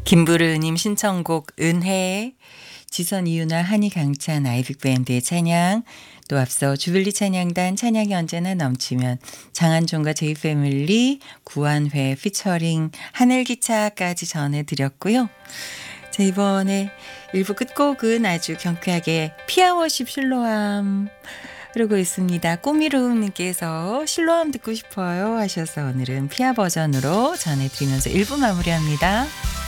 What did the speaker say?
김부르님 신청곡 은혜, 지선 이윤아 한이 강찬 아이빅밴드의 찬양, 또 앞서 주빌리 찬양단 찬양이 언제나 넘치면 장한종과 제이패밀리 구한회 피처링 하늘기차까지 전해드렸고요. 자, 이번에 1부 끝곡은 아주 경쾌하게 피아워십 실로암 흐르고 있습니다. 꼬미루님께서 실로암 듣고 싶어요 하셔서 오늘은 피아 버전으로 전해드리면서 1부 마무리합니다.